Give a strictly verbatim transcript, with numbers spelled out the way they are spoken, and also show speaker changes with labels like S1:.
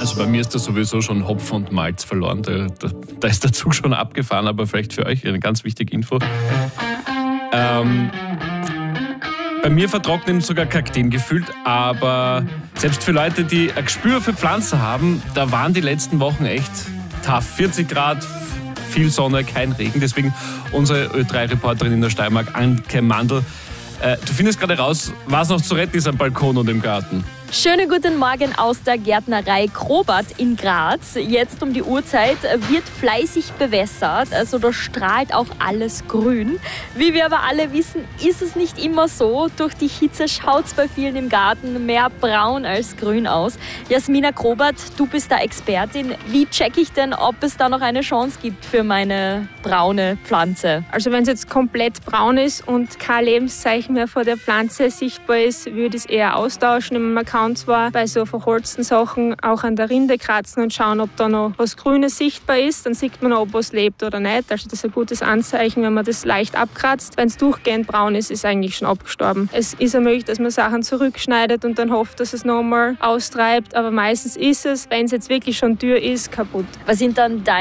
S1: Also bei mir ist das sowieso schon Hopfen und Malz verloren. Da, da, da ist der Zug schon abgefahren, aber vielleicht für euch eine ganz wichtige Info. Ähm, bei mir vertrocknen sogar Kakteen gefühlt, aber selbst für Leute, die ein Gespür für Pflanzen haben, da waren die letzten Wochen echt tough. vierzig Grad, viel Sonne, kein Regen. Deswegen unsere Ö drei Reporterin in der Steiermark, Anke Mandl. Äh, du findest gerade raus, was noch zu retten ist am Balkon und im Garten.
S2: Schönen guten Morgen aus der Gärtnerei Krobert in Graz. Jetzt um die Uhrzeit wird fleißig bewässert, also da strahlt auch alles grün. Wie wir aber alle wissen, ist es nicht immer so. Durch die Hitze schaut es bei vielen im Garten mehr braun als grün aus. Jasmina Krobert, du bist da Expertin. Wie checke ich denn, ob es da noch eine Chance gibt für meine braune Pflanze?
S3: Also wenn es jetzt komplett braun ist und kein Lebenszeichen mehr vor der Pflanze sichtbar ist, würde ich es eher austauschen. Man kann zwar bei so verholzten Sachen auch an der Rinde kratzen und schauen, ob da noch was Grünes sichtbar ist. Dann sieht man, ob was lebt oder nicht. Also das ist ein gutes Anzeichen, wenn man das leicht abkratzt. Wenn es durchgehend braun ist, ist es eigentlich schon abgestorben. Es ist ja möglich, dass man Sachen zurückschneidet und dann hofft, dass es nochmal austreibt. Aber meistens ist es, wenn es jetzt wirklich schon dürr ist, kaputt.
S2: Was sind dann deine